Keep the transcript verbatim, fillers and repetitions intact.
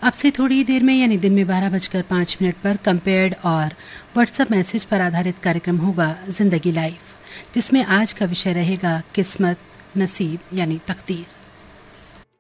अब से थोड़ी देर में यानी दिन में बारह बजकर पाँच मिनट पर कंपेयर्ड और व्हाट्सएप मैसेज पर आधारित कार्यक्रम होगा जिंदगी लाइव, जिसमें आज का विषय रहेगा किस्मत, नसीब यानी तकदीर।